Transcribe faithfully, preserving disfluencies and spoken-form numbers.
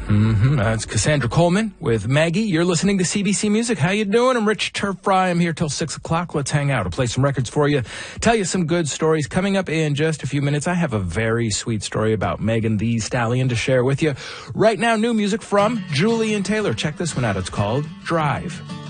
Mm-hmm. That's Cassandra Coleman with Maggie. You're listening to C B C Music. How you doing? I'm Rich Turf Fry. I'm here till six o'clock. Let's hang out. I'll play some records for you, tell you some good stories. Coming up in just a few minutes, I have a very sweet story about Megan Thee Stallion to share with you. Right now, new music from Julian Taylor. Check this one out. It's called Drive.